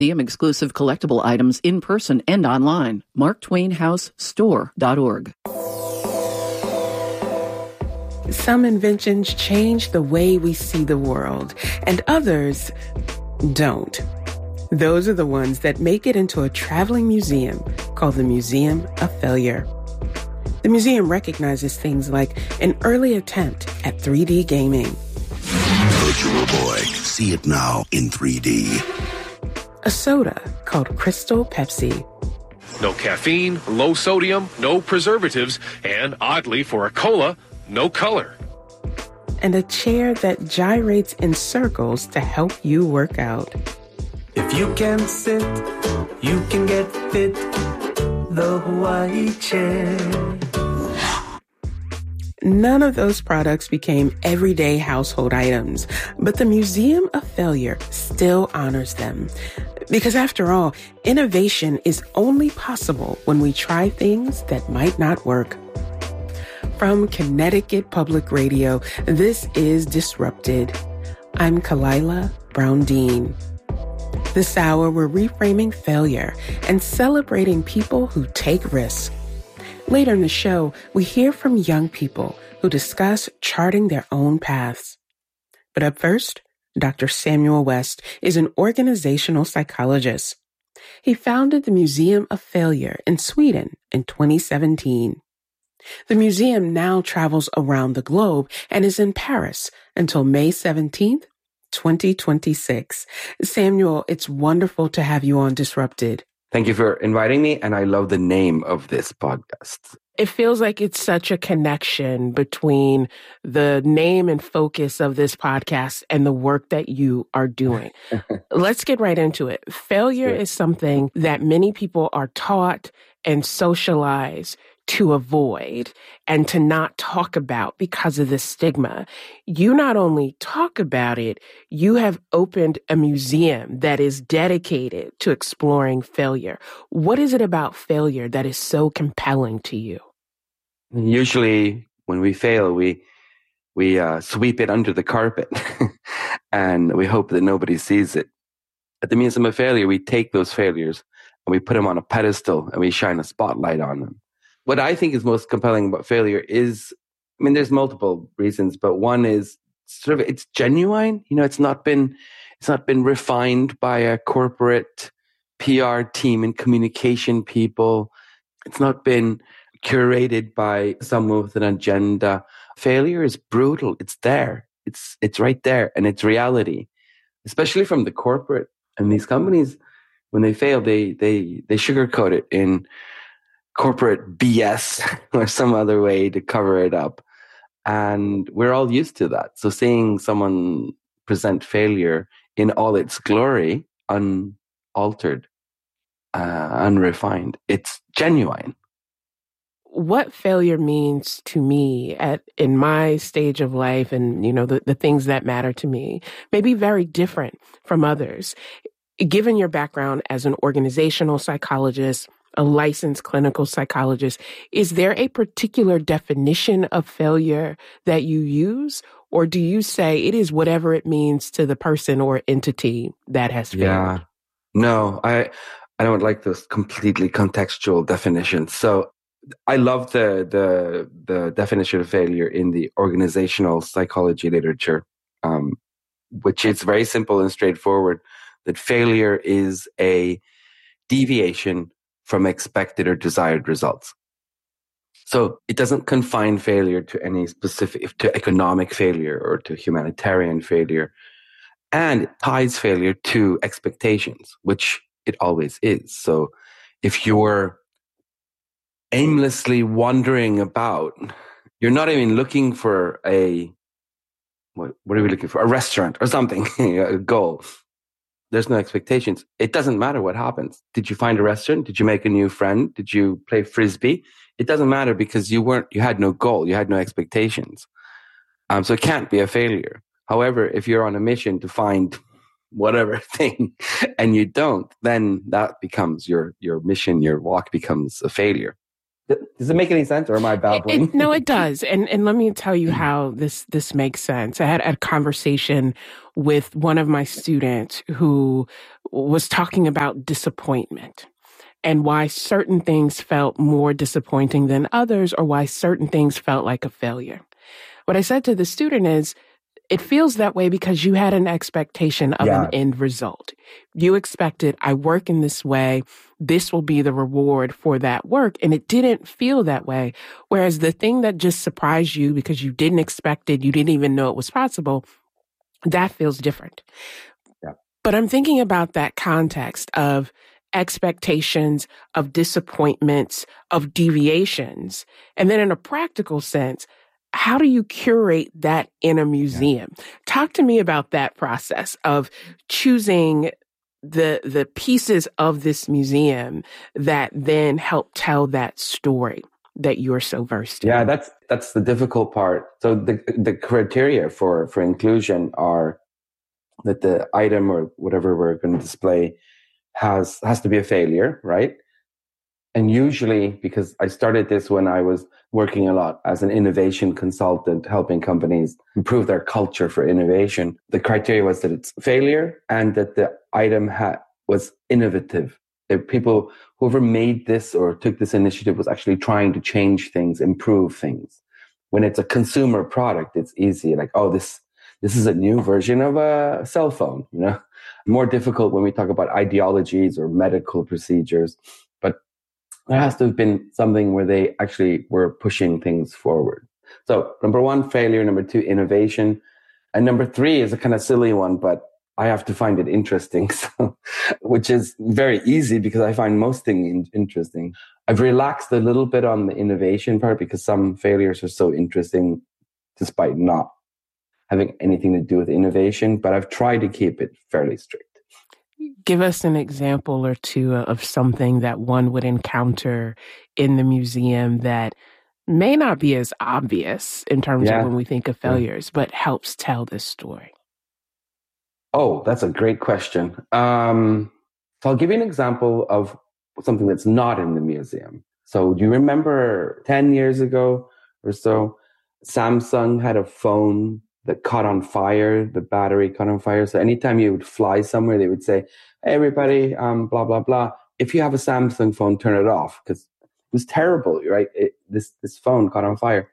Museum-exclusive collectible items in person and online. MarkTwainHouseStore.org. Some inventions change the way we see the world, and others don't. Those are the ones that make it into a traveling museum called the Museum of Failure. The museum recognizes things like an early attempt at 3D gaming. Virtual Boy, see it now in 3D. A soda called Crystal Pepsi. No caffeine, low sodium, no preservatives, and oddly for a cola, no color. And a chair that gyrates in circles to help you work out. If you can sit, you can get fit. The Hawaii chair. None of those products became everyday household items, but the Museum of Failure still honors them. Because after all, innovation is only possible when we try things that might not work. From Connecticut Public Radio, this is Disrupted. I'm Kalila Brown-Dean. This hour, we're reframing failure and celebrating people who take risks. Later in the show, we hear from young people who discuss charting their own paths. But up first, Dr. Samuel West is an organizational psychologist. He founded the Museum of Failure in Sweden in 2017. The museum now travels around the globe and is in Paris until May 17th, 2026. Samuel, it's wonderful to have you on Disrupted. Thank you for inviting me, and I love the name of this podcast. It feels like it's such a connection between the name and focus of this podcast and the work that you are doing. Let's get right into it. Failure is something that many people are taught and socialized to avoid and to not talk about because of the stigma. You not only talk about it, you have opened a museum that is dedicated to exploring failure. What is it about failure that is so compelling to you? Usually when we fail, we sweep it under the carpet and we hope that nobody sees it. At the Museum of Failure, we take those failures and we put them on a pedestal and we shine a spotlight on them. What I think is most compelling about failure is, I mean, there's multiple reasons, but one is sort of it's genuine. You know, it's not been refined by a corporate PR team and communication people. It's not been curated by someone with an agenda. Failure is brutal. It's there. It's right there, and it's reality. Especially from the corporate and these companies, when they fail, they sugarcoat it in corporate BS or some other way to cover it up. And we're all used to that. So seeing someone present failure in all its glory, unaltered, unrefined, it's genuine. What failure means to me in my stage of life and, you know, the things that matter to me may be very different from others. Given your background as an organizational psychologist, a licensed clinical psychologist, is there a particular definition of failure that you use? Or do you say it is whatever it means to the person or entity that has failed? Yeah. No, I don't like those completely contextual definitions. So I love the definition of failure in the organizational psychology literature, which is very simple and straightforward, that failure is a deviation from expected or desired results. So it doesn't confine failure to any specific, to economic failure or to humanitarian failure. And it ties failure to expectations, which it always is. So if you're aimlessly wandering about, you're not even looking for what are we looking for? A restaurant or something, a goal. There's no expectations. It doesn't matter what happens. Did you find a restaurant? Did you make a new friend? Did you play Frisbee? It doesn't matter because you had no goal. You had no expectations. So it can't be a failure. However, if you're on a mission to find whatever thing and you don't, then that becomes your mission. Your walk becomes a failure. Does it make any sense, or am I babbling? No, it does. And let me tell you how this makes sense. I had a conversation with one of my students who was talking about disappointment and why certain things felt more disappointing than others, or why certain things felt like a failure. What I said to the student is, it feels that way because you had an expectation of an end result. You expected, I work in this way, this will be the reward for that work. And it didn't feel that way. Whereas the thing that just surprised you because you didn't expect it, you didn't even know it was possible, that feels different. Yeah. But I'm thinking about that context of expectations, of disappointments, of deviations. And then in a practical sense, how do you curate that in a museum? Yeah. Talk to me about that process of choosing the pieces of this museum that then help tell that story that you're so versed in. Yeah, that's the difficult part. So the criteria for inclusion are that the item or whatever we're going to display has to be a failure, right? And usually, because I started this when I was working a lot as an innovation consultant, helping companies improve their culture for innovation, the criteria was that it's failure and that the item was innovative. That people, whoever made this or took this initiative, was actually trying to change things, improve things. When it's a consumer product, it's easy. Like, oh, this is a new version of a cell phone, you know? More difficult when we talk about ideologies or medical procedures. There has to have been something where they actually were pushing things forward. So number one, failure. Number two, innovation. And number three is a kind of silly one, but I have to find it interesting, which is very easy because I find most things interesting. I've relaxed a little bit on the innovation part because some failures are so interesting despite not having anything to do with innovation, but I've tried to keep it fairly strict. Give us an example or two of something that one would encounter in the museum that may not be as obvious in terms of when we think of failures, but helps tell this story. Oh, that's a great question. So I'll give you an example of something that's not in the museum. So do you remember 10 years ago or so, Samsung had a phone that caught on fire, the battery caught on fire. So anytime you would fly somewhere, they would say, hey, everybody, blah, blah, blah. If you have a Samsung phone, turn it off, because it was terrible, right? This phone caught on fire.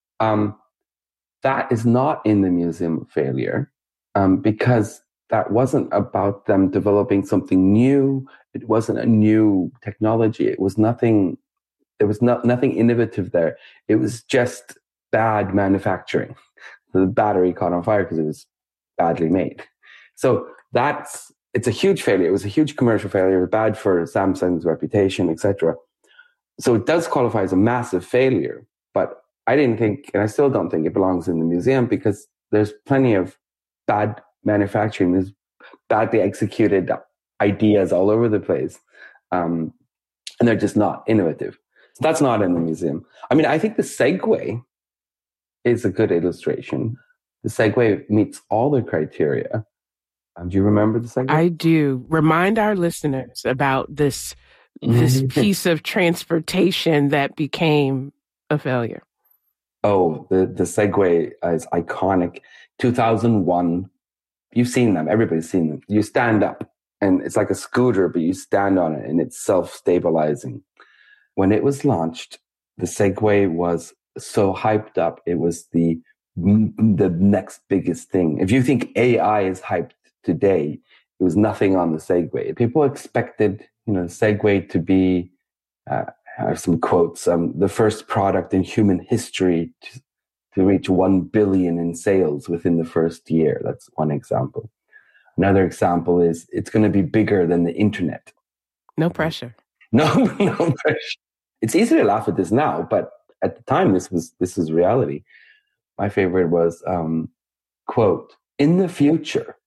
That is not in the Museum of Failure, because that wasn't about them developing something new. It wasn't a new technology. It was nothing. There was nothing innovative there. It was just bad manufacturing. The battery caught on fire because it was badly made. So it's a huge failure. It was a huge commercial failure. It was bad for Samsung's reputation, etc. So it does qualify as a massive failure. But I didn't think, and I still don't think, it belongs in the museum because there's plenty of bad manufacturing. There's badly executed ideas all over the place. And they're just not innovative. So that's not in the museum. I mean, I think the Segway is a good illustration. The Segway meets all the criteria. Do you remember the Segway? I do. Remind our listeners about this piece of transportation that became a failure. Oh, the Segway is iconic. 2001. You've seen them. Everybody's seen them. You stand up, and it's like a scooter, but you stand on it, and it's self-stabilizing. When it was launched, the Segway was so hyped up. It was the next biggest thing. If you think AI is hyped today, it was nothing on the Segway. People expected, the Segway to be, I have some quotes, the first product in human history to reach 1 billion in sales within the first year. That's one example. Another example is it's going to be bigger than the internet. No pressure. No pressure. It's easy to laugh at this now, but at the time, this was reality. My favorite was, quote, in the future,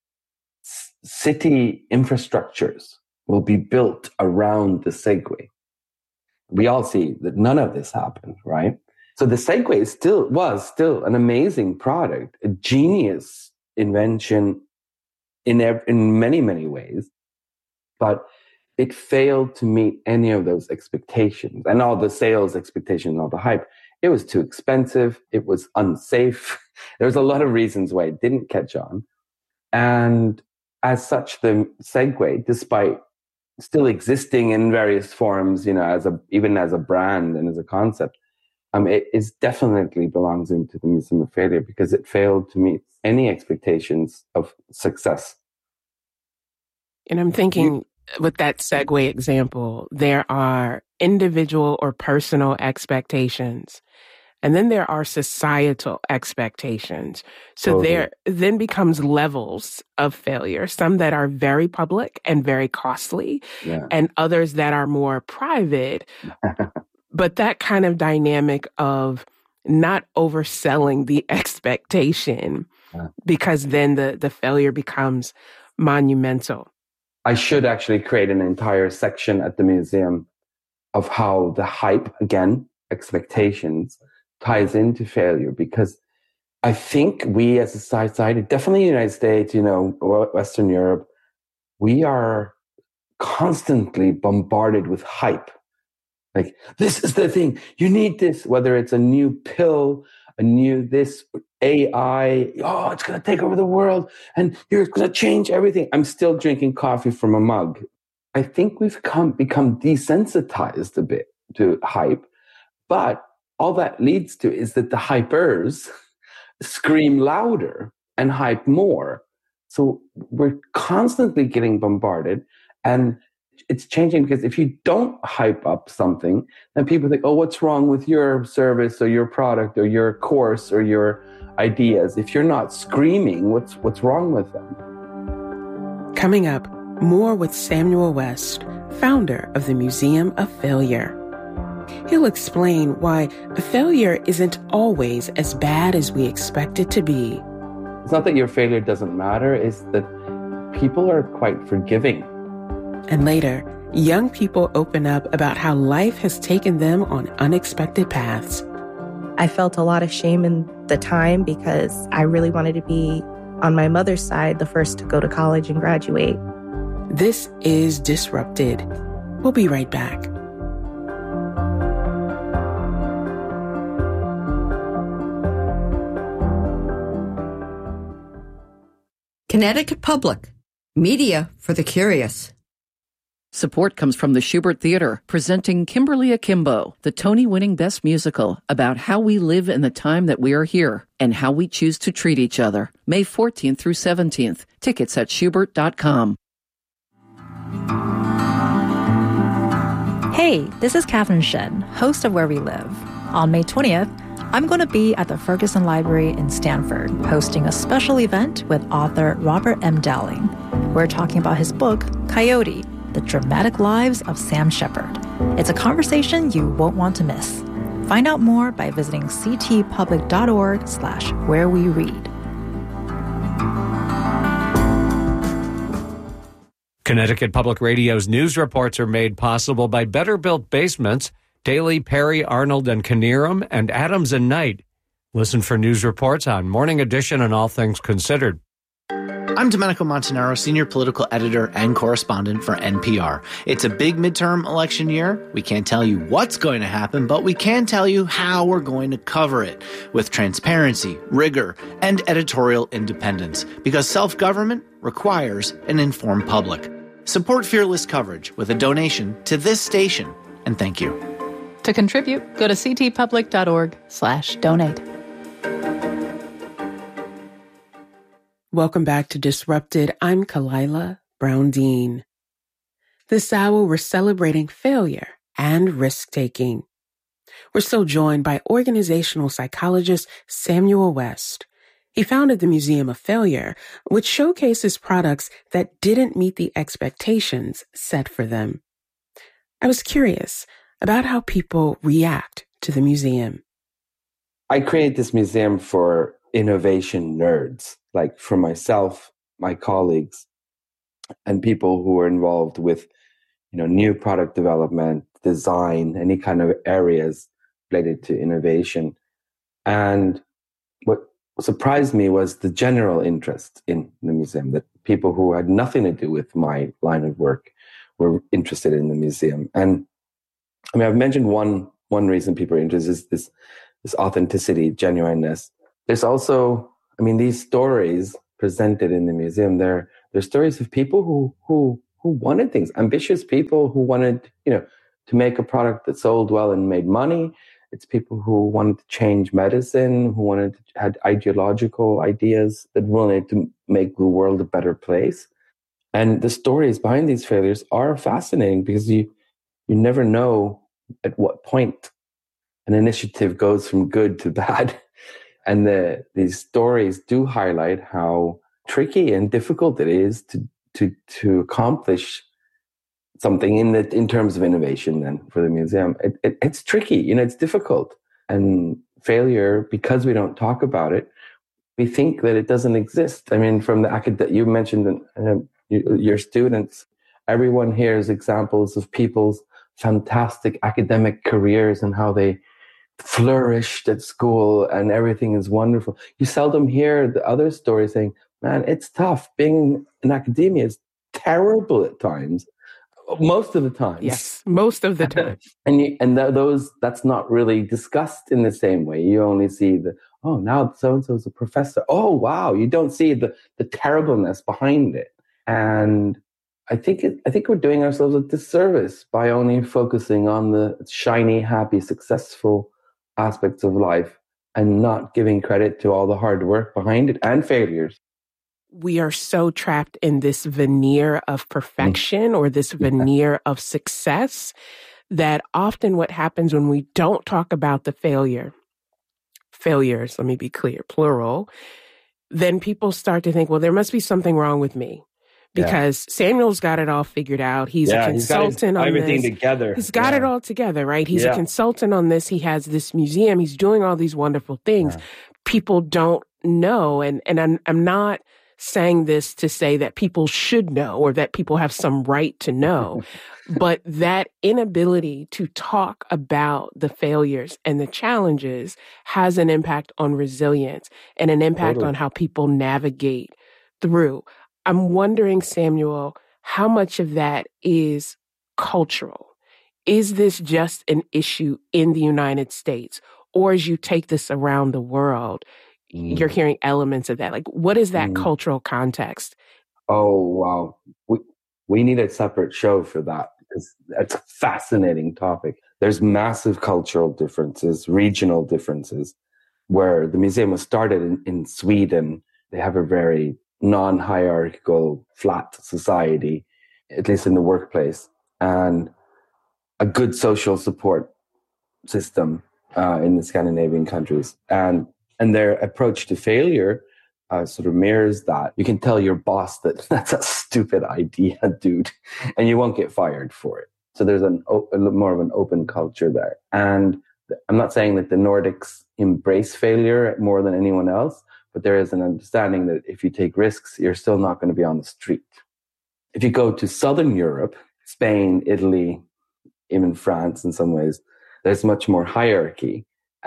city infrastructures will be built around the Segway. We all see that none of this happened, right? So the Segway was still an amazing product, a genius invention in many, many ways. But it failed to meet any of those expectations and all the sales expectations, all the hype. It was too expensive. It was unsafe. There was a lot of reasons why it didn't catch on. And as such, the Segway, despite still existing in various forms, even as a brand and as a concept, it is definitely belongs into the Museum of Failure because it failed to meet any expectations of success. And I'm thinking with that Segway example, there are individual or personal expectations. And then there are societal expectations. So there then becomes levels of failure, some that are very public and very costly, and others that are more private. But that kind of dynamic of not overselling the expectation, because then the failure becomes monumental. I should actually create an entire section at the museum of how the hype, again, expectations, ties into failure, because I think we as a society, definitely the United States, Western Europe, we are constantly bombarded with hype. Like, this is the thing, you need this, whether it's a new pill, a new this, AI, it's going to take over the world and you're going to change everything. I'm still drinking coffee from a mug. I think we've become desensitized a bit to hype, but all that leads to is that the hypers scream louder and hype more. So we're constantly getting bombarded, and it's changing because if you don't hype up something, then people think, what's wrong with your service or your product or your course or your ideas? If you're not screaming, what's wrong with them? Coming up, more with Samuel West, founder of the Museum of Failure. He'll explain why a failure isn't always as bad as we expect it to be. It's not that your failure doesn't matter, it's that people are quite forgiving. And later, young people open up about how life has taken them on unexpected paths. I felt a lot of shame in the time because I really wanted to be, on my mother's side, the first to go to college and graduate. This is Disrupted. We'll be right back. Connecticut Public, media for the curious. Support comes from the Schubert Theater, presenting Kimberly Akimbo, the Tony-winning Best Musical, about how we live in the time that we are here and how we choose to treat each other. May 14th through 17th. Tickets at Schubert.com. Hey, this is Catherine Shen, host of Where We Live. On May 20th, I'm going to be at the Ferguson Library in Stanford, hosting a special event with author Robert M. Dowling. We're talking about his book, Coyote, The Dramatic Lives of Sam Shepard. It's a conversation you won't want to miss. Find out more by visiting ctpublic.org/whereweread. Connecticut Public Radio's news reports are made possible by Better Built Basements, Daly, Perry, Arnold, and Knierim, and Adams and Knight. Listen for news reports on Morning Edition and All Things Considered. I'm Domenico Montanaro, senior political editor and correspondent for NPR. It's a big midterm election year. We can't tell you what's going to happen, but we can tell you how we're going to cover it with transparency, rigor, and editorial independence, because self-government requires an informed public. Support fearless coverage with a donation to this station, and thank you. To contribute, go to ctpublic.org/donate. Welcome back to Disrupted. I'm Kalila Brown-Dean. This hour, we're celebrating failure and risk-taking. We're still joined by organizational psychologist Samuel West. He founded the Museum of Failure, which showcases products that didn't meet the expectations set for them. I was curious about how people react to the museum. I created this museum for innovation nerds, like for myself, my colleagues, and people who are involved with, new product development, design, any kind of areas related to innovation. And what surprised me was the general interest in the museum, that people who had nothing to do with my line of work were interested in the museum. And I mean, I've mentioned one reason people are interested is this authenticity, genuineness. There's also, I mean, these stories presented in the museum, they're stories of people who wanted things, ambitious people who wanted, to make a product that sold well and made money. It's people who wanted to change medicine, who had ideological ideas that wanted to make the world a better place. And the stories behind these failures are fascinating because you never know at what point an initiative goes from good to bad. And these stories do highlight how tricky and difficult it is to accomplish something in terms of innovation. Then for the museum, it's tricky. It's difficult, and failure, because we don't talk about it, we think that it doesn't exist. I mean, from the you mentioned your students, everyone hears examples of people's fantastic academic careers and how they flourished at school and everything is wonderful. You seldom hear the other stories saying, man, it's tough. Being in academia is terrible at times. Most of the time. Yes, most of the time. That's not really discussed in the same way. You only see now so-and-so's a professor. Oh, wow. You don't see the terribleness behind it. And I think we're doing ourselves a disservice by only focusing on the shiny, happy, successful aspects of life and not giving credit to all the hard work behind it and failures. We are so trapped in this veneer of perfection or this veneer of success that often what happens when we don't talk about the failures, let me be clear, plural, then people start to think, well, there must be something wrong with me. Because Samuel's got it all figured out. He's a consultant on everything this. Together. He's got it all together, right? He's a consultant on this. He has this museum. He's doing all these wonderful things. Yeah. People don't know. And I'm not saying this to say that people should know or that people have some right to know. But that inability to talk about the failures and the challenges has an impact on resilience and an impact on how people navigate through. I'm wondering, Samuel, how much of that is cultural? Is this just an issue in the United States? Or as you take this around the world, you're hearing elements of that? Like, what is that cultural context? Oh, wow. We need a separate show for that because that's a fascinating topic. There's massive cultural differences, regional differences, where the museum was started in Sweden. They have a very non-hierarchical, flat society, at least in the workplace, and a good social support system in the Scandinavian countries. And their approach to failure sort of mirrors that. You can tell your boss that that's a stupid idea, dude, and you won't get fired for it. So there's a more of an open culture there. And I'm not saying that the Nordics embrace failure more than anyone else, but there is an understanding that if you take risks, you're still not going to be on the street. If you go to Southern Europe, Spain, Italy, even France in some ways, there's much more hierarchy.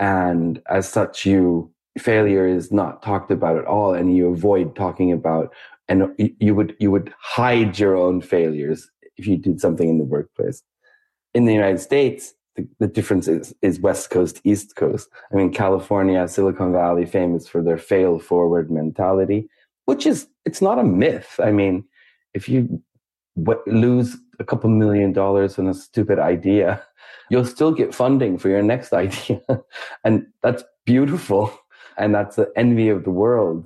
And as such, failure is not talked about at all, and you avoid talking about, and you would hide your own failures if you did something in the workplace. In the United States, the difference is West Coast, East Coast. I mean, California, Silicon Valley, famous for their fail forward mentality, it's not a myth. I mean, if you lose a couple $1 million on a stupid idea, you'll still get funding for your next idea. And that's beautiful. And that's the envy of the world,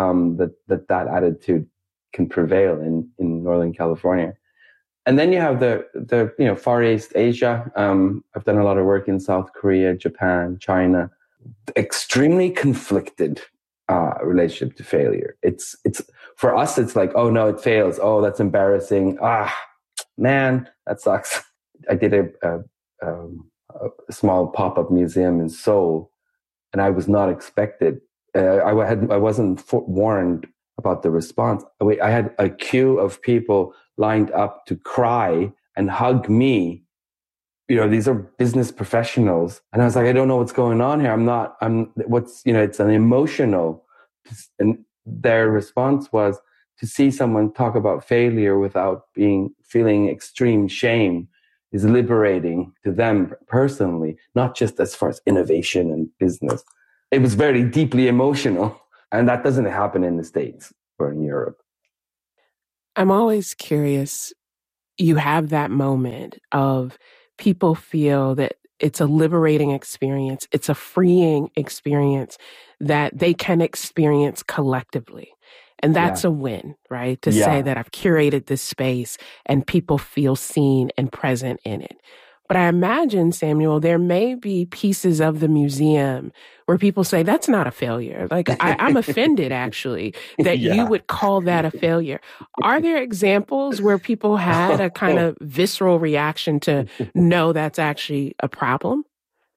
that attitude can prevail in Northern California. And then you have the Far East Asia. I've done a lot of work in South Korea, Japan, China. Extremely conflicted relationship to failure. It's for us, it's like, oh no, it fails. Oh, that's embarrassing. Man, that sucks. I did a small pop-up museum in Seoul, and I was not expected. I wasn't warned about the response. I had a queue of people lined up to cry and hug me. These are business professionals. And I was like, I don't know what's going on here. it's an emotional. And their response was, to see someone talk about failure without feeling extreme shame is liberating to them personally, not just as far as innovation and business. It was very deeply emotional, and that doesn't happen in the States or in Europe. I'm always curious. You have that moment of people feel that it's a liberating experience. It's a freeing experience that they can experience collectively. And that's a win, right? To say that I've curated this space and people feel seen and present in it. But I imagine, Samuel, there may be pieces of the museum where people say, that's not a failure. Like, I'm offended, actually, that you would call that a failure. Are there examples where people had a kind of visceral reaction to, no, that's actually a problem?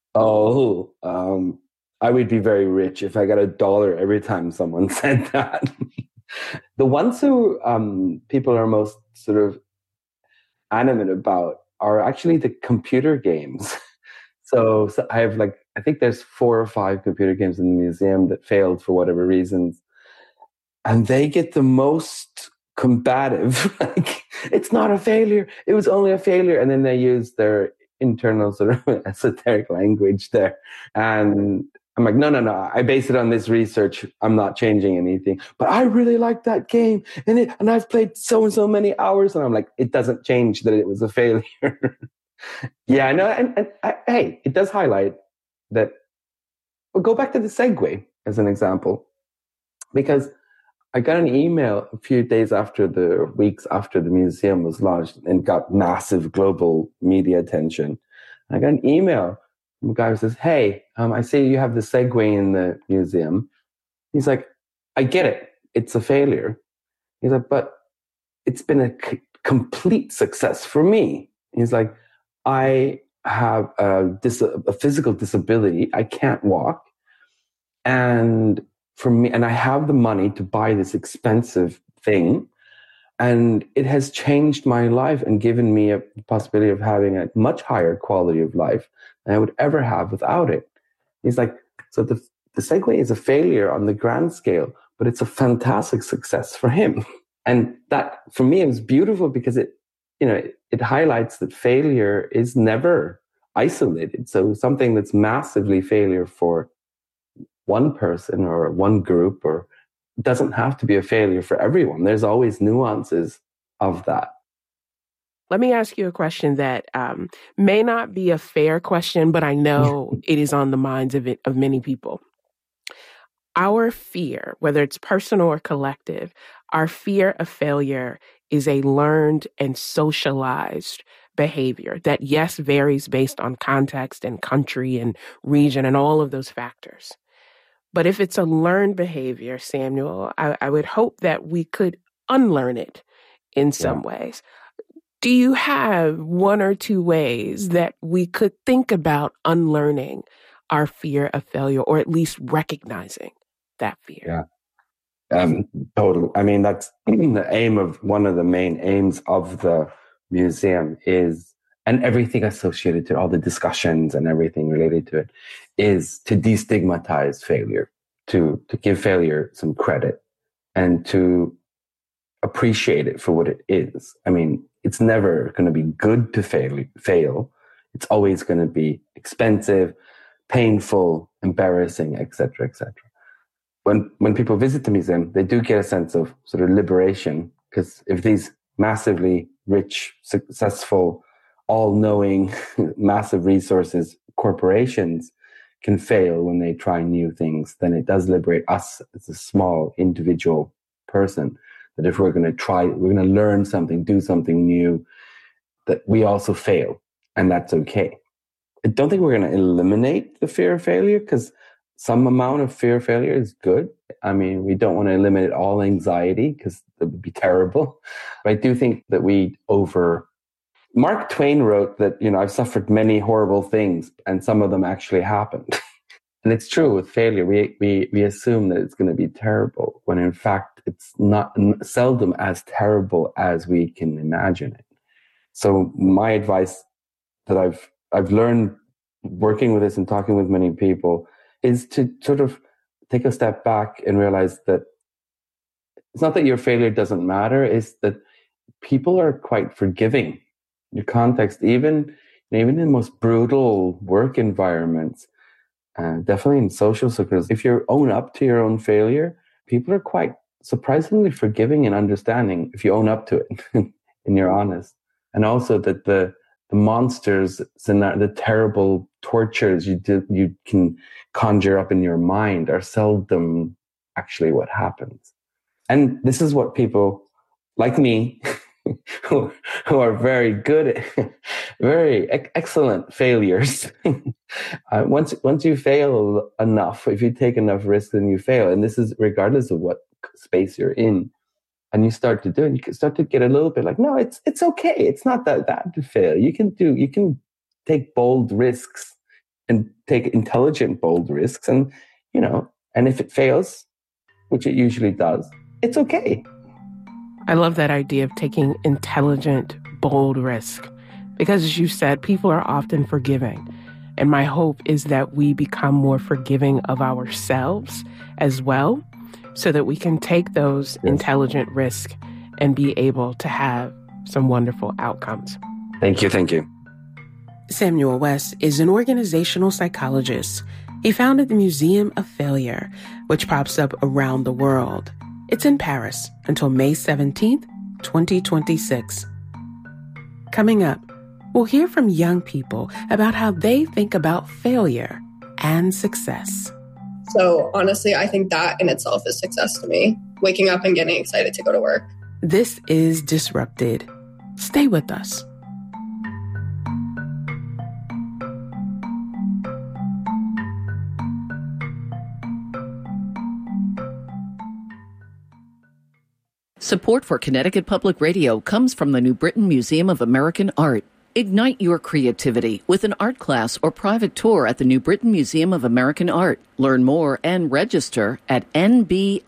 I would be very rich if I got $1 every time someone said that. The ones who people are most sort of animate about are actually the computer games. So I have I think there's 4 or 5 computer games in the museum that failed for whatever reasons. And they get the most combative. It's not a failure. It was only a failure. And then they use their internal sort of esoteric language there. And I'm like, no. I base it on this research. I'm not changing anything. But I really like that game. And I've played so many hours. And I'm like, it doesn't change that it was a failure. Yeah, no, and hey, it does highlight that. We'll go back to the Segway as an example. Because I got an email a few days weeks after the museum was launched and got massive global media attention. I got an email from a guy who says, hey, I see you have the Segway in the museum. He's like, I get it. It's a failure. He's like, but it's been a complete success for me. He's like, I have a physical disability. I can't walk. And for me, and I have the money to buy this expensive thing. And it has changed my life and given me a possibility of having a much higher quality of life than I would ever have without it. He's like, so the Segway is a failure on the grand scale, but it's a fantastic success for him. And that, for me, it was beautiful because it highlights that failure is never isolated. So something that's massively failure for one person or one group or doesn't have to be a failure for everyone. There's always nuances of that. Let me ask you a question that may not be a fair question, but I know it is on the minds of many people. Our fear, whether it's personal or collective, our fear of failure is a learned and socialized behavior that, yes, varies based on context and country and region and all of those factors. But if it's a learned behavior, Samuel, I would hope that we could unlearn it in some ways. Do you have 1 or 2 ways that we could think about unlearning our fear of failure, or at least recognizing that fear? Yeah, totally. I mean, that's the aim of one of the main aims of the museum is, and everything associated to all the discussions and everything related to it, is to destigmatize failure, to give failure some credit and to appreciate it for what it is. I mean, it's never going to be good to fail. It's always going to be expensive, painful, embarrassing, etc., etc. When people visit the museum, they do get a sense of sort of liberation, because if these massively rich, successful, all-knowing, massive resources, corporations can fail when they try new things, then it does liberate us as a small individual person. That if we're going to learn something, do something new, that we also fail, and that's okay. I don't think we're going to eliminate the fear of failure, because some amount of fear of failure is good. I mean, we don't want to eliminate all anxiety, because that would be terrible. But I do think that Mark Twain wrote that, I've suffered many horrible things, and some of them actually happened. And it's true with failure. We assume that it's going to be terrible, when in fact it's not, seldom as terrible as we can imagine it. So my advice that I've learned working with this and talking with many people is to sort of take a step back and realize that it's not that your failure doesn't matter, it's that people are quite forgiving. Your context, even in the most brutal work environments, definitely in social circles, if you own up to your own failure, people are quite surprisingly forgiving and understanding if you own up to it and you're honest. And also that the monsters, the terrible tortures you can conjure up in your mind are seldom actually what happens. And this is what people like me, who are very good, very excellent failures. Once you fail enough, if you take enough risks, then you fail. And this is regardless of what space you're in. And you start to do it, you can start to get a little bit like, no, it's okay. It's not that bad to fail. You can take bold risks and take intelligent, bold risks. And, and if it fails, which it usually does, it's okay. I love that idea of taking intelligent, bold risk. Because as you said, people are often forgiving. And my hope is that we become more forgiving of ourselves as well, so that we can take those intelligent risks and be able to have some wonderful outcomes. Thank you. Samuel West is an organizational psychologist. He founded the Museum of Failure, which pops up around the world. It's in Paris until May 17th, 2026. Coming up, we'll hear from young people about how they think about failure and success. So honestly, I think that in itself is success to me. Waking up and getting excited to go to work. This is Disrupted. Stay with us. Support for Connecticut Public Radio comes from the New Britain Museum of American Art. Ignite your creativity with an art class or private tour at the New Britain Museum of American Art. Learn more and register at nbmaa.org.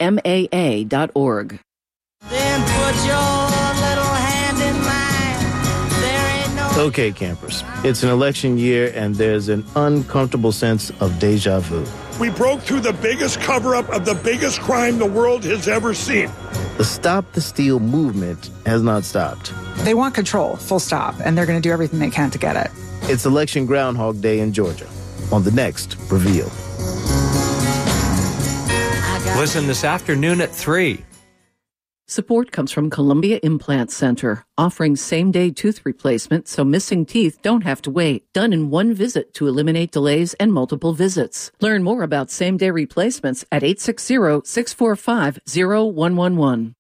Then put your little hand in mine. There ain't no... Okay, campers. It's an election year, and there's an uncomfortable sense of deja vu. We broke through the biggest cover-up of the biggest crime the world has ever seen. The Stop the Steal movement has not stopped. They want control, full stop, and they're going to do everything they can to get it. It's Election Groundhog Day in Georgia on the next Reveal. Listen this afternoon at 3. Support comes from Columbia Implant Center, offering same-day tooth replacement so missing teeth don't have to wait. Done in one visit to eliminate delays and multiple visits. Learn more about same-day replacements at 860-645-0111.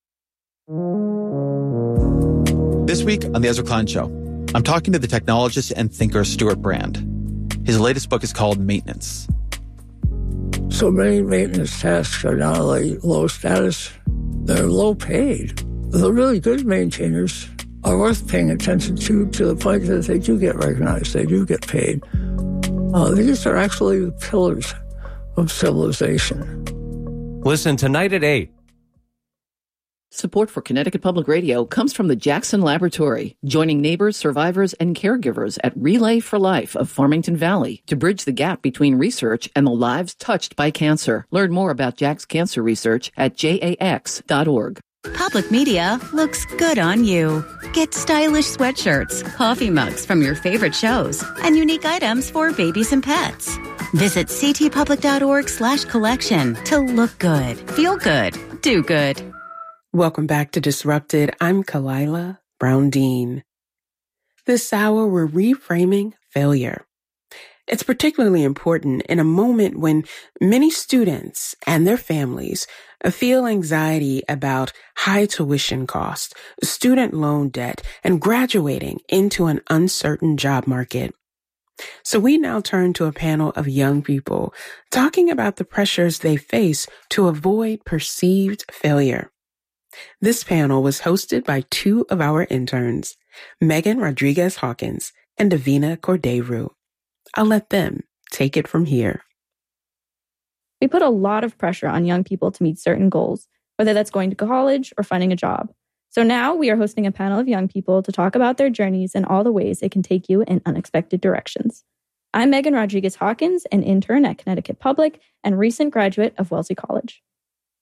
This week on The Ezra Klein Show, I'm talking to the technologist and thinker Stuart Brand. His latest book is called Maintenance. So many maintenance tasks are not only low status, they're low paid. The really good maintainers are worth paying attention to the point that they do get recognized, they do get paid. These are actually the pillars of civilization. Listen tonight at 8. Support for Connecticut Public Radio comes from the Jackson Laboratory, joining neighbors, survivors, and caregivers at Relay for Life of Farmington Valley to bridge the gap between research and the lives touched by cancer. Learn more about Jack's cancer research at jax.org. Public Media looks good on you. Get stylish sweatshirts, coffee mugs from your favorite shows, and unique items for babies and pets. Visit ctpublic.org/collection to look good, feel good, do good. Welcome back to Disrupted. I'm Kalila Brown-Dean. This hour, we're reframing failure. It's particularly important in a moment when many students and their families feel anxiety about high tuition costs, student loan debt, and graduating into an uncertain job market. So we now turn to a panel of young people talking about the pressures they face to avoid perceived failure. This panel was hosted by two of our interns, Megan Rodriguez-Hawkins and Davina Cordeiro. I'll let them take it from here. We put a lot of pressure on young people to meet certain goals, whether that's going to college or finding a job. So now we are hosting a panel of young people to talk about their journeys and all the ways it can take you in unexpected directions. I'm Megan Rodriguez-Hawkins, an intern at Connecticut Public and recent graduate of Wellesley College.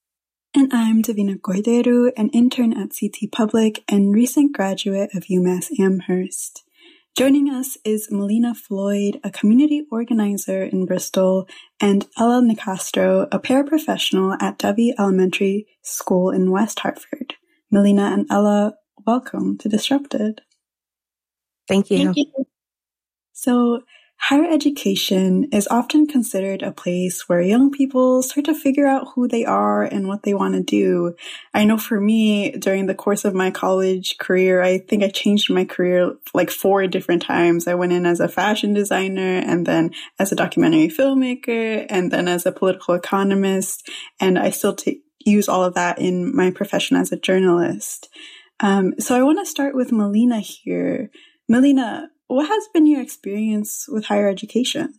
And I'm Davina Koideru, an intern at CT Public and recent graduate of UMass Amherst. Joining us is Melina Floyd, a community organizer in Bristol, and Ella Nicastro, a paraprofessional at Dovey Elementary School in West Hartford. Melina and Ella, welcome to Disrupted. Thank you. Thank you. So, higher education is often considered a place where young people start to figure out who they are and what they want to do. I know for me, during the course of my college career, I think I changed my career like 4 different times. I went in as a fashion designer, and then as a documentary filmmaker, and then as a political economist. And I still use all of that in my profession as a journalist. So I want to start with Melina here. Melina, what has been your experience with higher education?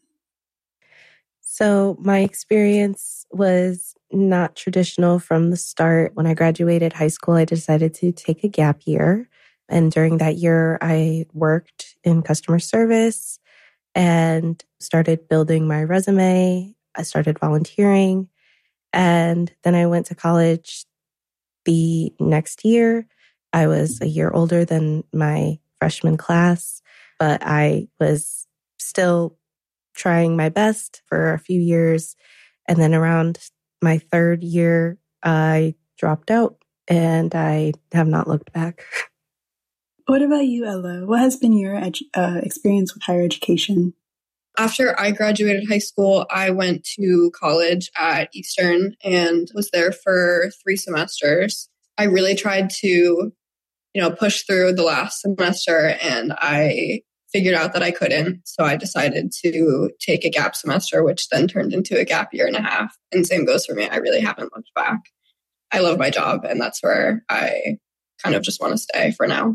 So my experience was not traditional from the start. When I graduated high school, I decided to take a gap year. And during that year, I worked in customer service and started building my resume. I started volunteering. And then I went to college the next year. I was a year older than my freshman class, but I was still trying my best for a few years. And then around my 3rd year, I dropped out and I have not looked back. What about you, Ella? What has been your experience with higher education? After I graduated high school, I went to college at Eastern and was there for 3 semesters. I really tried to, push through the last semester, and I figured out that I couldn't. So I decided to take a gap semester, which then turned into a gap year and a half. And same goes for me. I really haven't looked back. I love my job, and that's where I kind of just want to stay for now.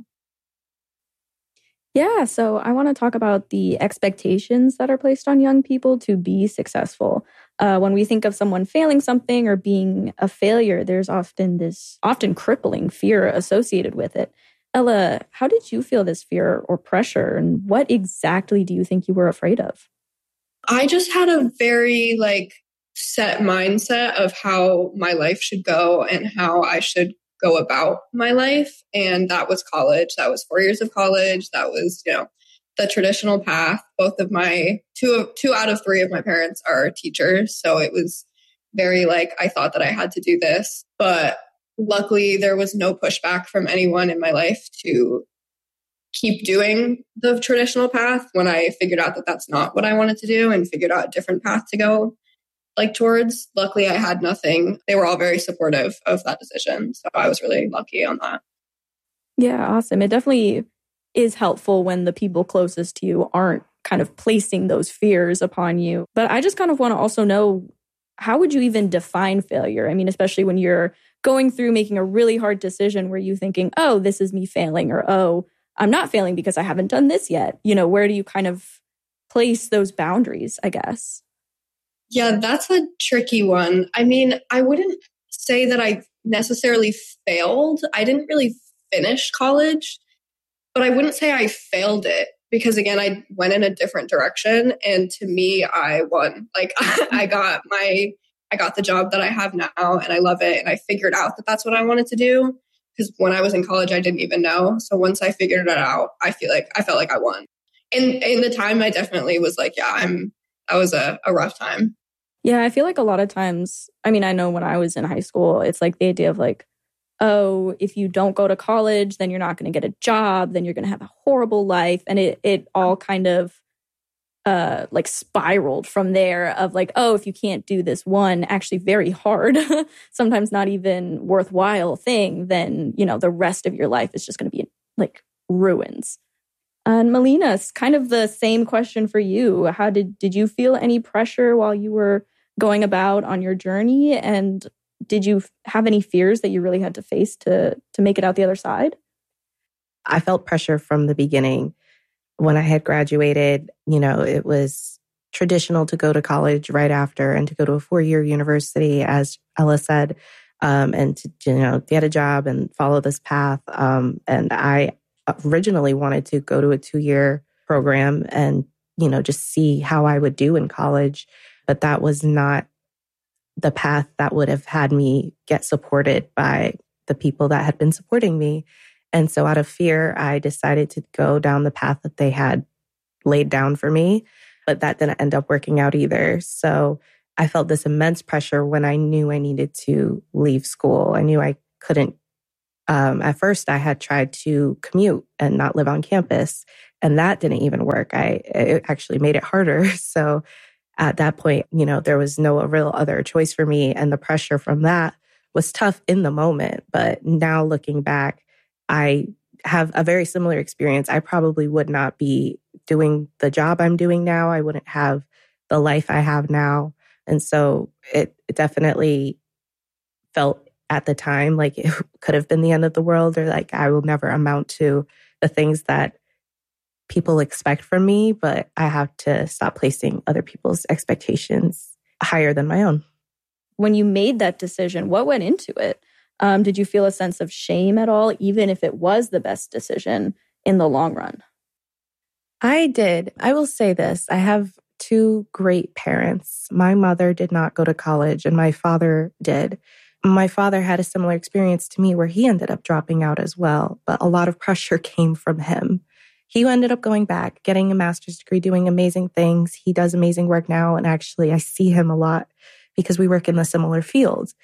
Yeah, so I want to talk about the expectations that are placed on young people to be successful. When we think of someone failing something or being a failure, there's often crippling fear associated with it. Ella, how did you feel this fear or pressure, and what exactly do you think you were afraid of? I just had a very set mindset of how my life should go and how I should go about my life. And that was college. That was 4 years of college. That was, the traditional path. Both of my two out of 3 of my parents are teachers. So it was very I thought that I had to do this, but luckily there was no pushback from anyone in my life to keep doing the traditional path when I figured out that that's not what I wanted to do and figured out a different path to go towards. Luckily, I had nothing. They were all very supportive of that decision. So I was really lucky on that. Yeah, awesome. It definitely is helpful when the people closest to you aren't kind of placing those fears upon you. But I just kind of want to also know, how would you even define failure? I mean, especially when you're going through making a really hard decision where you're thinking, oh, this is me failing, or, oh, I'm not failing because I haven't done this yet. Where do you kind of place those boundaries, I guess? Yeah, that's a tricky one. I mean, I wouldn't say that I necessarily failed. I didn't really finish college, but I wouldn't say I failed it because, again, I went in a different direction. And to me, I won. I got the job that I have now and I love it. And I figured out that that's what I wanted to do because when I was in college, I didn't even know. So once I figured it out, I felt like I won. And in the time, I definitely was that was a rough time. Yeah, I feel like a lot of times, I mean, I know when I was in high school, it's the idea of oh, if you don't go to college, then you're not going to get a job, then you're going to have a horrible life. And it all kind of spiraled from there of oh, if you can't do this one actually very hard, sometimes not even worthwhile thing, then, the rest of your life is just going to be ruins. And Melina, it's kind of the same question for you. How did you feel any pressure while you were going about on your journey? And did you have any fears that you really had to face to make it out the other side? I felt pressure from the beginning. When I had graduated, it was traditional to go to college right after and to go to a 4-year university, as Ella said, and to, get a job and follow this path. And I originally wanted to go to a 2-year program and, just see how I would do in college. But that was not the path that would have had me get supported by the people that had been supporting me. And so out of fear, I decided to go down the path that they had laid down for me, but that didn't end up working out either. So I felt this immense pressure when I knew I needed to leave school. I knew I couldn't. At first, I had tried to commute and not live on campus, and that didn't even work. It actually made it harder. So at that point, there was no real other choice for me. And the pressure from that was tough in the moment. But now looking back, I have a very similar experience. I probably would not be doing the job I'm doing now. I wouldn't have the life I have now. And so it definitely felt at the time like it could have been the end of the world, or like I will never amount to the things that people expect from me, but I have to stop placing other people's expectations higher than my own. When you made that decision, what went into it? Did you feel a sense of shame at all, even if it was the best decision in the long run? I did. I will say this. I have two great parents. My mother did not go to college and my father did. My father had a similar experience to me where he ended up dropping out as well, but a lot of pressure came from him. He ended up going back, getting a master's degree, doing amazing things. He does amazing work now. And actually, I see him a lot because we work in the similar fields.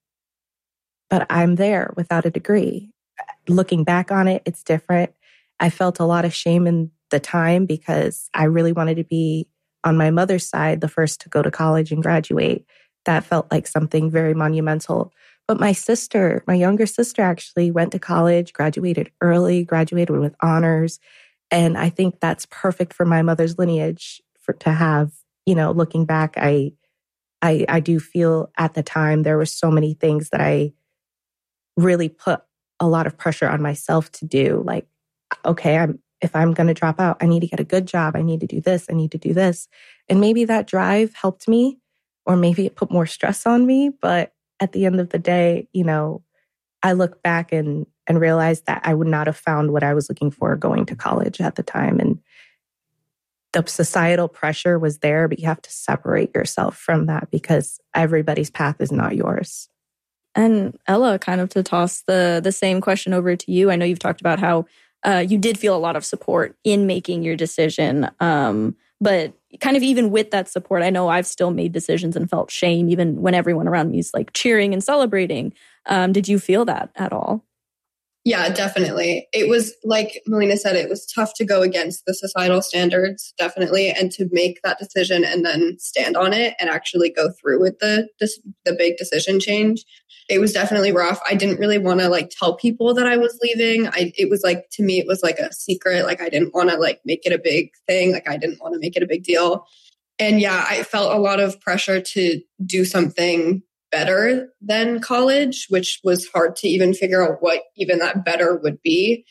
But I'm there without a degree. Looking back on it, it's different. I felt a lot of shame in the time because I really wanted to be, on my mother's side, the first to go to college and graduate. That felt like something very monumental. But my sister, my younger sister, actually went to college, graduated early, graduated with honors. And I think that's perfect for my mother's lineage to have, looking back, I do feel at the time there were so many things that I really put a lot of pressure on myself to do. Like, okay, if I'm going to drop out, I need to get a good job. I need to do this. I need to do this. And maybe that drive helped me, or maybe it put more stress on me. But at the end of the day, I look back and realize that I would not have found what I was looking for going to college at the time. And the societal pressure was there, but you have to separate yourself from that because everybody's path is not yours. And Ella, kind of to toss the same question over to you. I know you've talked about how you did feel a lot of support in making your decision. But kind of even with that support, I know I've still made decisions and felt shame even when everyone around me is like cheering and celebrating. Did you feel that at all? Yeah, definitely. It was like Melina said, it was tough to go against the societal standards, definitely, and to make that decision and then stand on it and actually go through with the big decision change. It was definitely rough. I didn't really want to tell people that I was leaving. It was to me, it was like a secret. I didn't want to make it a big thing. I didn't want to make it a big deal. And yeah, I felt a lot of pressure to do something better than college, which was hard to even figure out what even that better would be.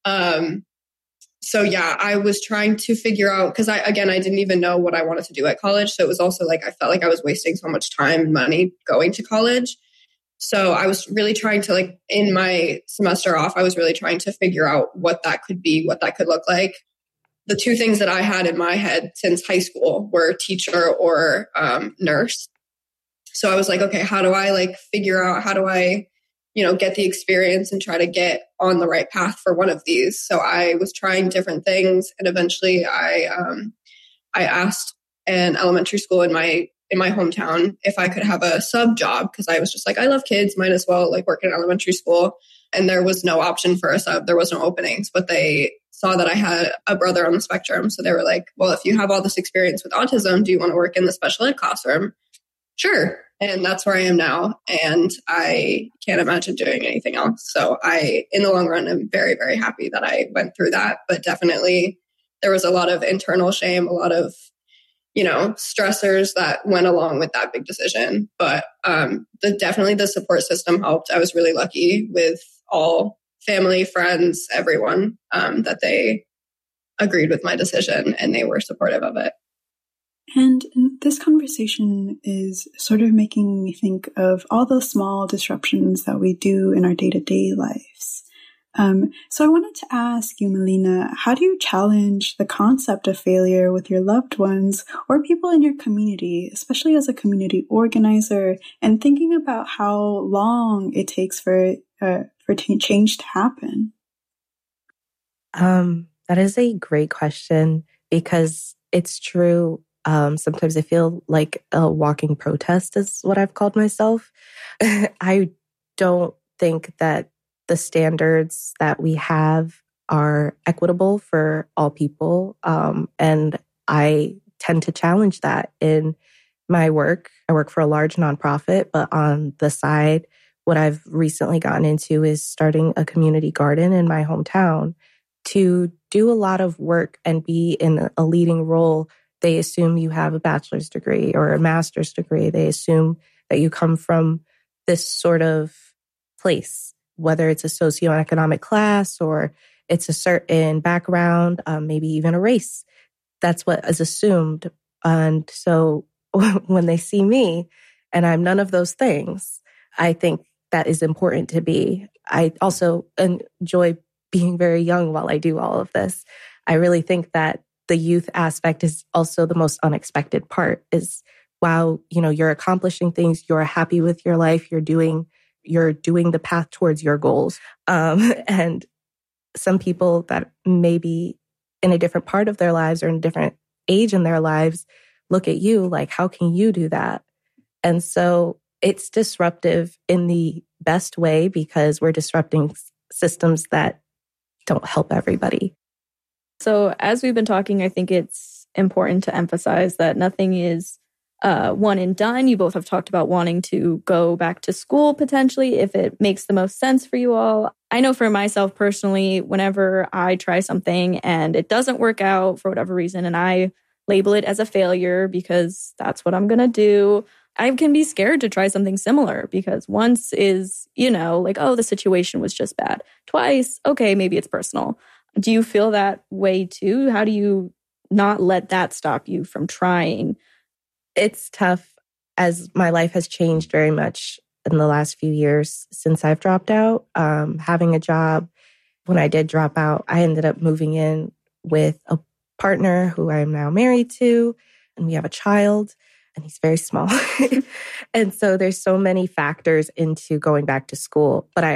So yeah, I was trying to figure out, because I didn't even know what I wanted to do at college. So it was also I felt like I was wasting so much time and money going to college. So I was really trying to in my semester off, I was really trying to figure out what that could be, what that could look like. The two things that I had in my head since high school were teacher or nurse. So I was like, okay, how do I figure out, how do I, get the experience and try to get on the right path for one of these? So I was trying different things. And eventually I asked an elementary school in my hometown if I could have a sub job, because I was just I love kids, might as well work in elementary school. And there was no option for a sub. There was no openings, but they saw that I had a brother on the spectrum. So they were like, well, if you have all this experience with autism, do you want to work in the special ed classroom? Sure. And that's where I am now. And I can't imagine doing anything else. So in the long run, I'm very, very happy that I went through that. But definitely there was a lot of internal shame, a lot of, stressors that went along with that big decision. But definitely the support system helped. I was really lucky with all family, friends, everyone, that they agreed with my decision and they were supportive of it. And this conversation is sort of making me think of all the small disruptions that we do in our day-to-day lives. So I wanted to ask you, Melina, how do you challenge the concept of failure with your loved ones or people in your community, especially as a community organizer, and thinking about how long it takes for change to happen? That is a great question because it's true. Sometimes I feel like a walking protest is what I've called myself. I don't think that the standards that we have are equitable for all people. And I tend to challenge that in my work. I work for a large nonprofit, but on the side, what I've recently gotten into is starting a community garden in my hometown to do a lot of work and be in a leading role. They assume you have a bachelor's degree or a master's degree. They assume that you come from this sort of place, whether it's a socioeconomic class or it's a certain background, maybe even a race. That's what is assumed. And so when they see me and I'm none of those things, I think that is important to be. I also enjoy being very young while I do all of this. I really think that the youth aspect is also the most unexpected part is while, you're accomplishing things, you're happy with your life, you're doing the path towards your goals. And some people that may be in a different part of their lives or in a different age in their lives look at you like, how can you do that? And so it's disruptive in the best way because we're disrupting systems that don't help everybody. So as we've been talking, I think it's important to emphasize that nothing is one and done. You both have talked about wanting to go back to school potentially if it makes the most sense for you all. I know for myself personally, whenever I try something and it doesn't work out for whatever reason, and I label it as a failure because that's what I'm going to do, I can be scared to try something similar because once is, like, oh, the situation was just bad. Twice, okay, maybe it's personal. Do you feel that way too? How do you not let that stop you from trying? It's tough as my life has changed very much in the last few years since I've dropped out. Having a job, when I did drop out, I ended up moving in with a partner who I am now married to, and we have a child, and he's very small. And so there's so many factors into going back to school. But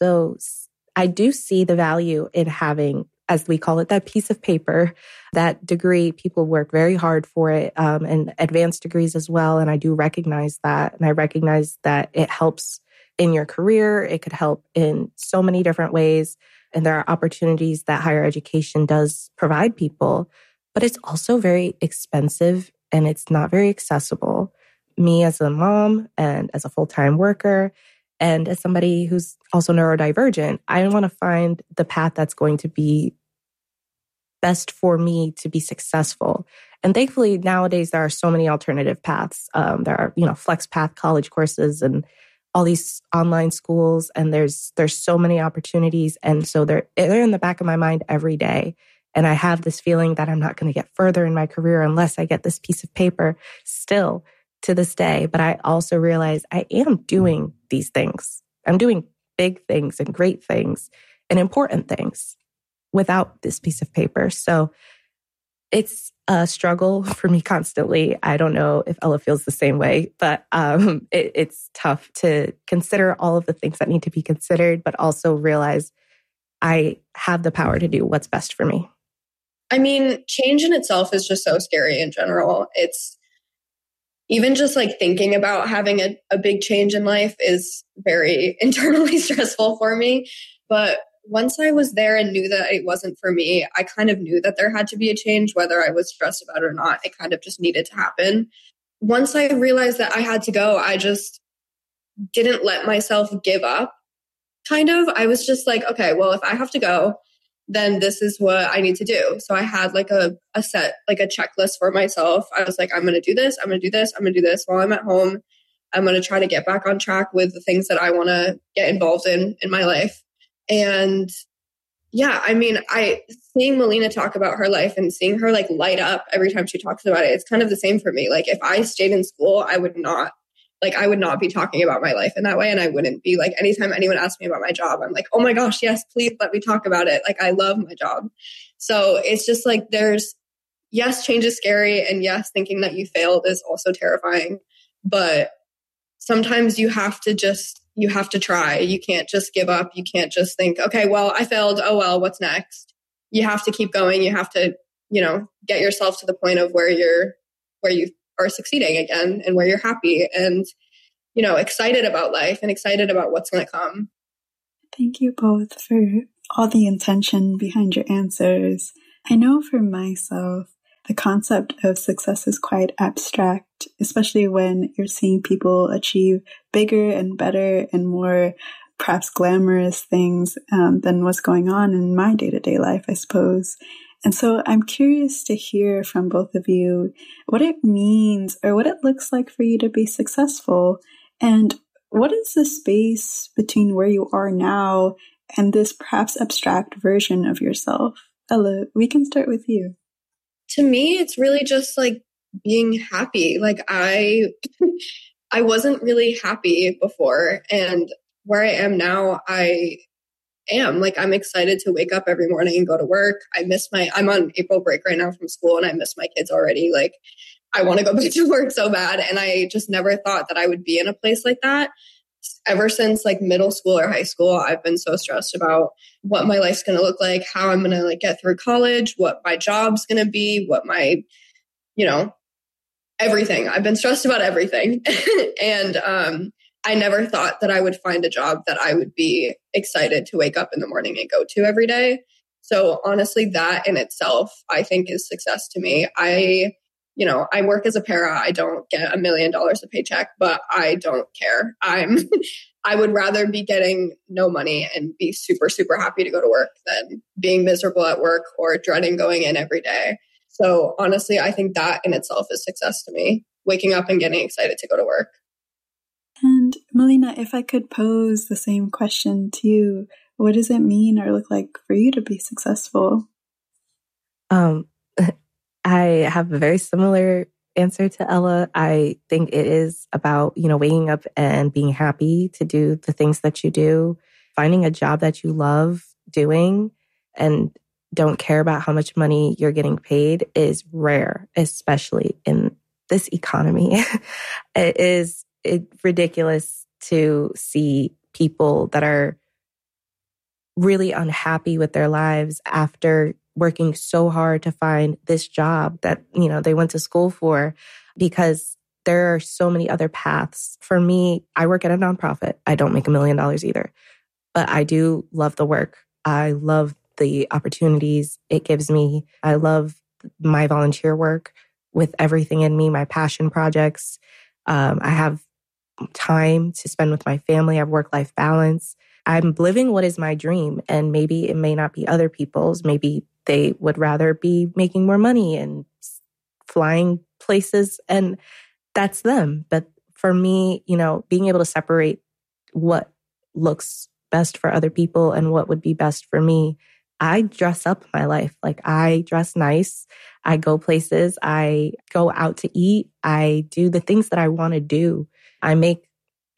I do see the value in having, as we call it, that piece of paper, that degree. People work very hard for it, and advanced degrees as well. And I do recognize that. And I recognize that it helps in your career. It could help in so many different ways. And there are opportunities that higher education does provide people, but it's also very expensive and it's not very accessible. Me as a mom and as a full-time worker and as somebody who's also neurodivergent, I want to find the path that's going to be best for me to be successful. And thankfully, nowadays, there are so many alternative paths. There are, FlexPath college courses and all these online schools, and there's so many opportunities. And so they're in the back of my mind every day. And I have this feeling that I'm not going to get further in my career unless I get this piece of paper still to this day. But I also realize I am doing these things. I'm doing big things and great things and important things without this piece of paper. So it's a struggle for me constantly. I don't know if Ella feels the same way, but it's tough to consider all of the things that need to be considered, but also realize I have the power to do what's best for me. I mean, change in itself is just so scary in general. It's even just like thinking about having a big change in life is very internally stressful for me. But once I was there and knew that it wasn't for me, I kind of knew that there had to be a change, whether I was stressed about it or not. It kind of just needed to happen. Once I realized that I had to go, I just didn't let myself give up. Kind of, I was just like, okay, well, if I have to go, then this is what I need to do. So I had like a set, like a checklist for myself. I was like, I'm going to do this. I'm going to do this. I'm going to do this while I'm at home. I'm going to try to get back on track with the things that I want to get involved in my life. And yeah, I mean, seeing Melina talk about her life and seeing her like light up every time she talks about it, it's kind of the same for me. Like if I stayed in school, I would not like I would not be talking about my life in that way. And I wouldn't be like, anytime anyone asks me about my job, I'm like, oh my gosh, yes, please let me talk about it. Like I love my job. So it's just like yes, change is scary. And yes, thinking that you failed is also terrifying. But sometimes you have to try. You can't just give up. You can't just think, okay, well, I failed. Oh, well, what's next? You have to keep going. You have to, get yourself to the point of where you are succeeding again and where you're happy and, excited about life and excited about what's going to come. Thank you both for all the intention behind your answers. I know for myself, the concept of success is quite abstract, especially when you're seeing people achieve bigger and better and more perhaps glamorous things than what's going on in my day-to-day life, I suppose. And so I'm curious to hear from both of you what it means or what it looks like for you to be successful. And what is the space between where you are now and this perhaps abstract version of yourself? Ella, we can start with you. To me, it's really just like being happy. Like I wasn't really happy before. And where I am now, I am like, I'm excited to wake up every morning and go to work. I'm on April break right now from school and I miss my kids already. Like I want to go back to work so bad. And I just never thought that I would be in a place like that. Ever since like middle school or high school, I've been so stressed about what my life's going to look like, how I'm going to like get through college, what my job's going to be, what my, everything. I've been stressed about everything. And I never thought that I would find a job that I would be excited to wake up in the morning and go to every day. So honestly, that in itself, I think is success to me. I work as a para. I don't get $1 million a paycheck, but I don't care. I would rather be getting no money and be super, super happy to go to work than being miserable at work or dreading going in every day. So honestly, I think that in itself is success to me, waking up and getting excited to go to work. And Melina, if I could pose the same question to you, what does it mean or look like for you to be successful? I have a very similar answer to Ella. I think it is about, waking up and being happy to do the things that you do, finding a job that you love doing and don't care about how much money you're getting paid is rare, especially in this economy. It's ridiculous to see people that are really unhappy with their lives after working so hard to find this job that, they went to school for, because there are so many other paths. For me, I work at a nonprofit. I don't make $1 million either, but I do love the work. I love the opportunities it gives me. I love my volunteer work with everything in me, my passion projects. I have time to spend with my family. I have work-life balance. I'm living what is my dream, and maybe it may not be other people's. Maybe they would rather be making more money and flying places, and that's them. But for me, being able to separate what looks best for other people and what would be best for me, I dress up my life. Like I dress nice. I go places. I go out to eat. I do the things that I want to do. I make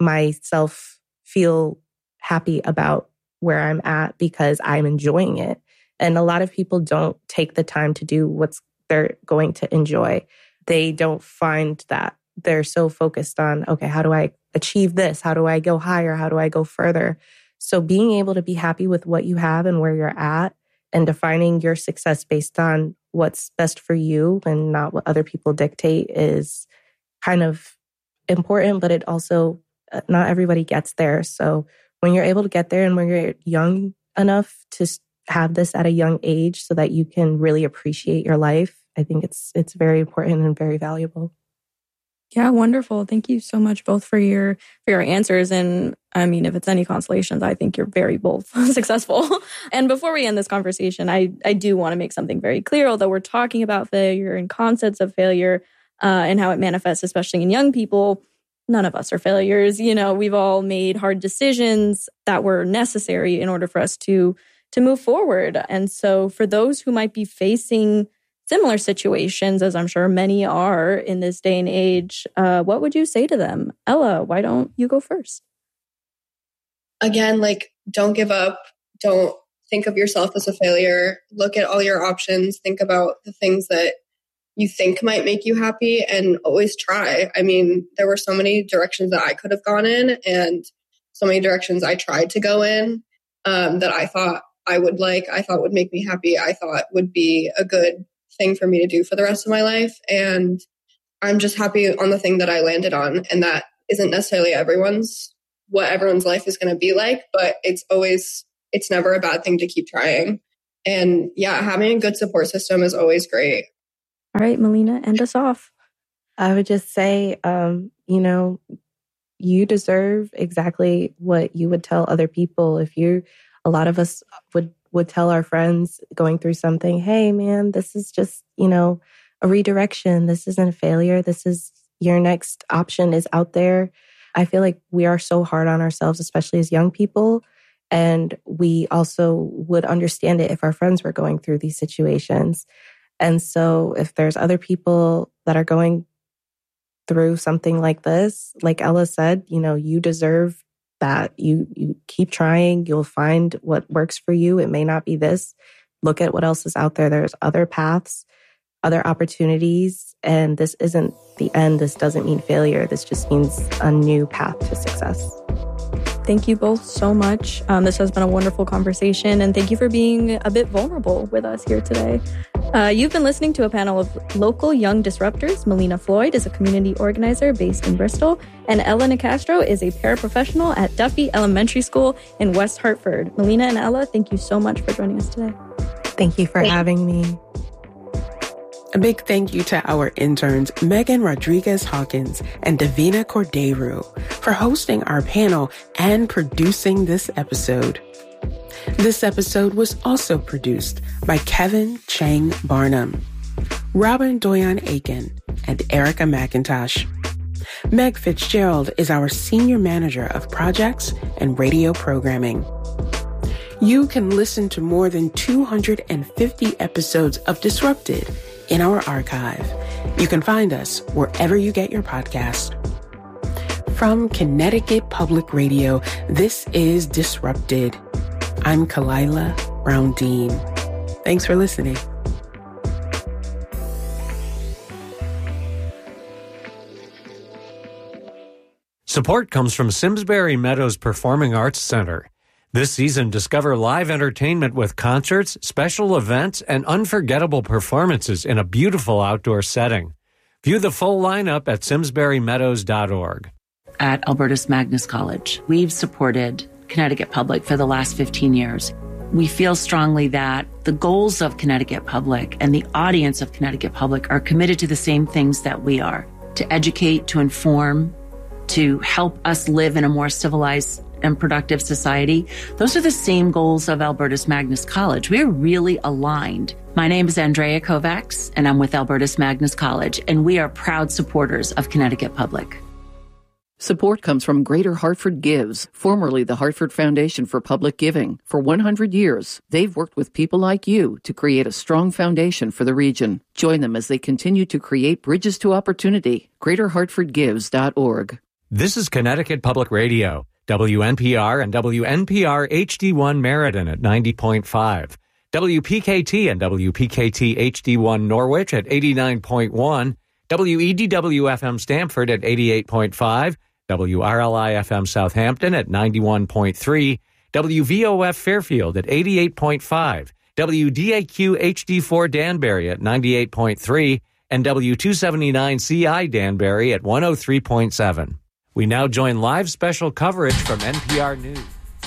myself feel happy about where I'm at because I'm enjoying it. And a lot of people don't take the time to do what's they're going to enjoy. They don't find that. They're so focused on, okay, how do I achieve this? How do I go higher? How do I go further? So being able to be happy with what you have and where you're at and defining your success based on what's best for you and not what other people dictate is kind of important, but it also, not everybody gets there. So when you're able to get there and when you're young enough to have this at a young age so that you can really appreciate your life, I think it's very important and very valuable. Yeah, wonderful. Thank you so much both for your answers. And I mean, if it's any consolations, I think you're very both successful. And before we end this conversation, I do want to make something very clear. Although we're talking about failure and concepts of failure and how it manifests, especially in young people, none of us are failures. We've all made hard decisions that were necessary in order for us to move forward. And so for those who might be facing similar situations, as I'm sure many are in this day and age, what would you say to them? Ella, why don't you go first? Again, like, don't give up. Don't think of yourself as a failure. Look at all your options. Think about the things that you think might make you happy and always try. I mean, there were so many directions that I could have gone in and so many directions I tried to go in that I thought I would like, I thought would make me happy, I thought would be a good thing for me to do for the rest of my life. And I'm just happy on the thing that I landed on. And that isn't necessarily what everyone's life is going to be like, but it's never a bad thing to keep trying. And yeah, having a good support system is always great. All right, Melina, end us off. I would just say, you deserve exactly what you would tell other people. A lot of us would tell our friends going through something, hey man, this is just, a redirection. This isn't a failure. This is your next option is out there. I feel like we are so hard on ourselves, especially as young people. And we also would understand it if our friends were going through these situations. And so if there's other people that are going through something like this, like Ella said, you deserve that. You keep trying. You'll find what works for you. It may not be this. Look at what else is out there. There's other paths, other opportunities. And this isn't the end. This doesn't mean failure. This just means a new path to success. Thank you both so much. This has been a wonderful conversation, and thank you for being a bit vulnerable with us here today. You've been listening to a panel of local young disruptors. Melina Floyd is a community organizer based in Bristol, and Ella Nicastro is a paraprofessional at Duffy Elementary School in West Hartford. Melina and Ella, thank you so much for joining us today. Thank you for having me. A big thank you to our interns, Megan Rodriguez-Hawkins and Davina Cordeiro, for hosting our panel and producing this episode. This episode was also produced by Kevin Chang Barnum, Robin Doyon Aiken, and Erica McIntosh. Meg Fitzgerald is our Senior Manager of Projects and Radio Programming. You can listen to more than 250 episodes of Disrupted in our archive. You can find us wherever you get your podcast. From Connecticut Public Radio, this is Disrupted. I'm Kalila Brown-Dean. Thanks for listening. Support comes from Simsbury Meadows Performing Arts Center. This season, discover live entertainment with concerts, special events, and unforgettable performances in a beautiful outdoor setting. View the full lineup at simsburymeadows.org. At Albertus Magnus College, we've supported Connecticut Public for the last 15 years. We feel strongly that the goals of Connecticut Public and the audience of Connecticut Public are committed to the same things that we are: to educate, to inform, to help us live in a more civilized and productive society. Those are the same goals of Albertus Magnus College. We're really aligned. My name is Andrea Kovacs, and I'm with Albertus Magnus College, and we are proud supporters of Connecticut Public. Support comes from Greater Hartford Gives, formerly the Hartford Foundation for Public Giving. For 100 years, they've worked with people like you to create a strong foundation for the region. Join them as they continue to create bridges to opportunity. GreaterHartfordGives.org. This is Connecticut Public Radio. WNPR and WNPR HD1 Meriden at 90.5. WPKT and WPKT HD1 Norwich at 89.1. WEDW-FM Stamford at 88.5. WRLI-FM Southampton at 91.3. WVOF Fairfield at 88.5. WDAQ HD4 Danbury at 98.3. And W279CI Danbury at 103.7. We now join live special coverage from NPR News.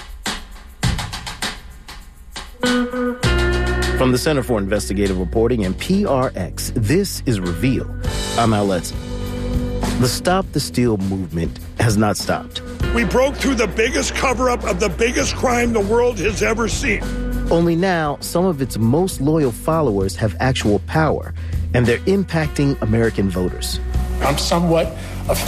From the Center for Investigative Reporting and PRX, this is Reveal. I'm Al Letson. The Stop the Steal movement has not stopped. We broke through the biggest cover-up of the biggest crime the world has ever seen. Only now, some of its most loyal followers have actual power, and they're impacting American voters. I'm somewhat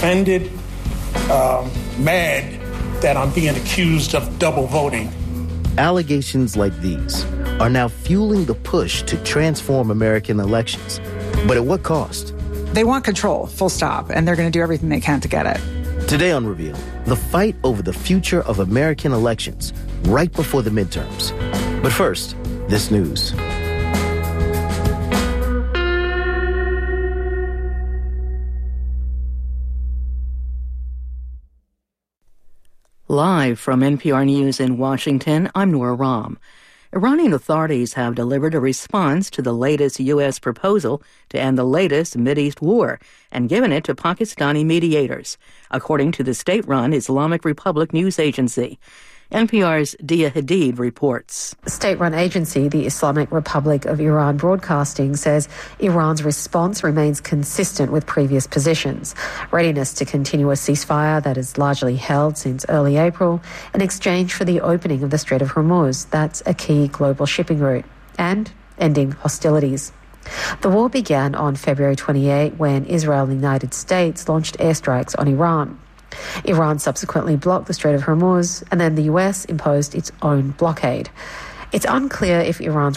offended, mad that I'm being accused of double voting. Allegations like these are now fueling the push to transform American elections. But at what cost? They want control, full stop, and they're going to do everything they can to get it. Today on Reveal, the fight over the future of American elections right before the midterms. But first, this news. Live from NPR News in Washington, I'm Nora Rahm. Iranian authorities have delivered a response to the latest U.S. proposal to end the latest Mideast war and given it to Pakistani mediators, according to the state-run Islamic Republic news agency. NPR's Dia Hadid reports. The state-run agency, the Islamic Republic of Iran Broadcasting, says Iran's response remains consistent with previous positions. Readiness to continue a ceasefire that is largely held since early April in exchange for the opening of the Strait of Hormuz, that's a key global shipping route, and ending hostilities. The war began on February 28 when Israel and the United States launched airstrikes on Iran. Iran subsequently blocked the Strait of Hormuz, and then the US imposed its own blockade. It's unclear if Iran's